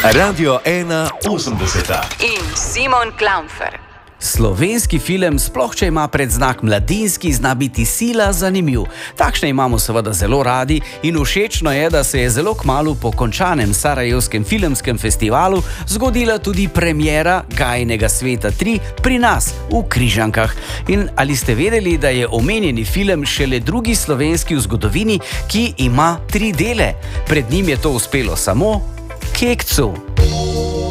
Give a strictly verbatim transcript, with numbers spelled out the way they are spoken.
Radio ena osemdeset in Simon Klamfer. Slovenski film, sploh če ima predznak mladinski, zna biti sila zanimiv. Takšne imamo seveda zelo radi in všečno je, da se je zelo kmalu po končanem Sarajevskem filmskem festivalu zgodila tudi premiera Gajinega sveta tri pri nas v Križankah. In ali ste vedeli, da je omenjeni film šele drugi slovenski v zgodovini, ki ima tri dele? Pred njim je to uspelo samo Kekcu.